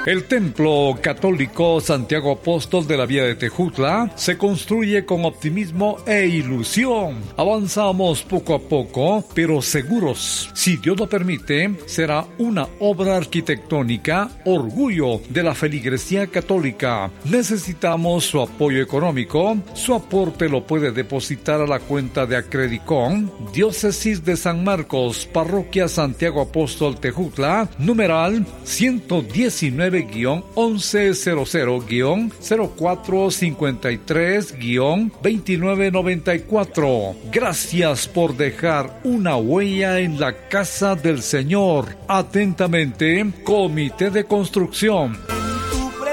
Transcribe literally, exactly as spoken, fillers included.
El Templo Católico Santiago Apóstol de la Vía de Tejutla se construye con optimismo e ilusión. Avanzamos poco a poco, pero seguros. Si Dios lo permite, será una obra arquitectónica, orgullo de la feligresía católica. Necesitamos su apoyo económico. Su aporte lo puede depositar a la cuenta de Acredicon, Diócesis de San Marcos, Parroquia Santiago Apóstol Tejutla, numeral ciento diecinueve guión once cero cero guión cero cuatro cincuenta y tres guión veintinueve noventa y cuatro. Gracias por dejar una huella en la casa del Señor. Atentamente, Comité de Construcción.